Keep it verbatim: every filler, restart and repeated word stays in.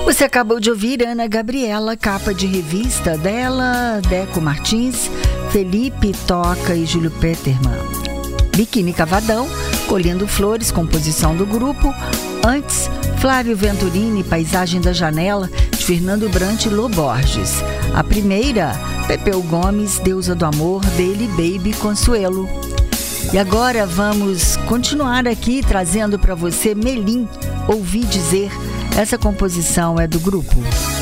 Você acabou de ouvir Ana Gabriela, capa de revista dela, Deco Martins, Felipe Toca e Júlio Peterman. Biquíni Cavadão, Colhendo Flores, composição do grupo. Antes, Flávio Venturini, Paisagem da Janela, de Fernando Brant e Lô Borges. A primeira, Pepeu Gomes, Deusa do Amor, dele, Baby Consuelo. E agora vamos continuar aqui trazendo para você Melim, Ouvi Dizer. Essa composição é do grupo